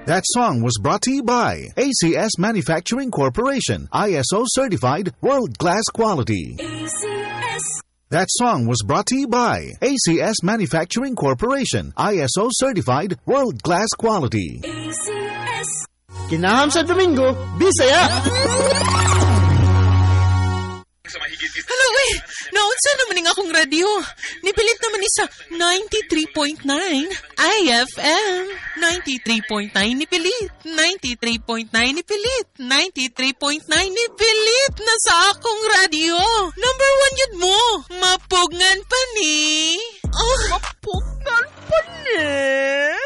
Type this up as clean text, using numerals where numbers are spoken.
That song was brought to you by ACS Manufacturing Corporation, ISO certified, world-class quality. ACS. That song was brought to you by ACS Manufacturing Corporation, ISO certified, world-class quality. ACS. Kinaham sa Domingo, Bisaya! Hello, naunsa naman ng akong radyo. Nipilit naman ni sa 93.9 IFM. 93.9 nipilit. 93.9 nipilit. 93.9 nipilit na sa akong radyo. Number 1 yun mo. Mapugngan pa ni. Oh, mapugngan pa ni.